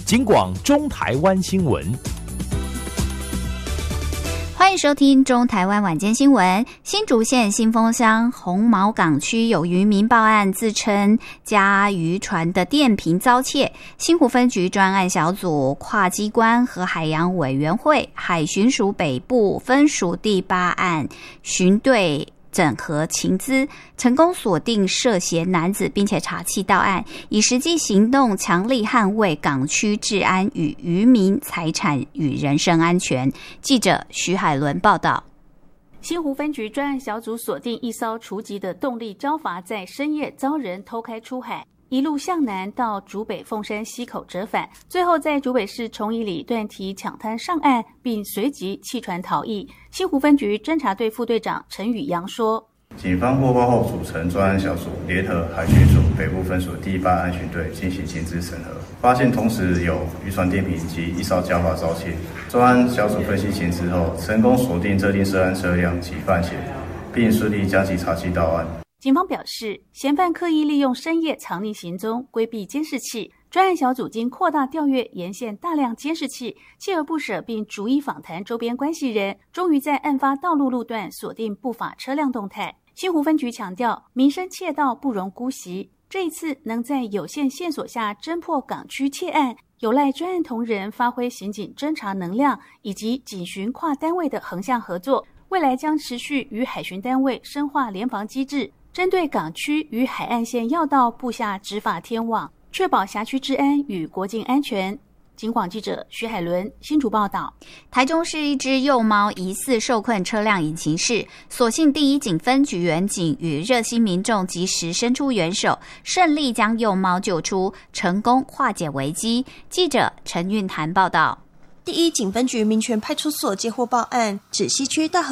警广中台湾新闻。 欢迎收听中台湾晚间新闻。新竹县新丰乡红毛港区有渔民报案，自称家渔船的电瓶遭窃。新湖分局专案小组、跨机关和海洋委员会、海巡署北部分署第8案巡队整合情资，成功锁定涉嫌男子，并且查缉到案，以实际行动强力捍卫港区治安与渔民财产与人身安全。记者徐海伦报道。 新湖分局专案小组锁定一艘除籍的动力礁筏在深夜遭人偷开出海，一路向南到竹北凤山溪口折返，最后在竹北市崇义里断堤抢滩上岸，并随即弃船逃逸。新湖分局侦查队副队长陈宇阳说， 警方获报后组成专案小组，联合海巡署北部分署第8案巡队进行情资审核，发现同时有渔船电瓶及一艘礁筏遭窃。专案小组分析情资后，成功锁定特定涉案车辆及犯嫌，并顺利将其查缉到案。 警方表示，嫌犯刻意利用深夜藏匿行踪，规避监视器。专案小组经扩大调阅沿线大量监视器，锲而不舍，并逐一访谈周边关系人，终于在案发道路路段锁定不法车辆动态。新湖分局强调，民生窃盗不容姑息，这一次能在有限线索下侦破港区窃案，有赖专案同仁发挥刑警侦查能量以及警巡跨单位的横向合作。未来将持续与海巡单位深化联防机制，针对港区与海岸线要道布下执法天网，确保辖区治安与国境安全。警广记者徐海伦新竹报道。 台中市一只幼猫疑似受困车辆引擎室，所幸第1警分局员警与热心民众及时伸出援手，顺利将幼猫救出，成功化解危机。记者陈运涵报道。 第1警分局民权派出所接获报案，指西区大河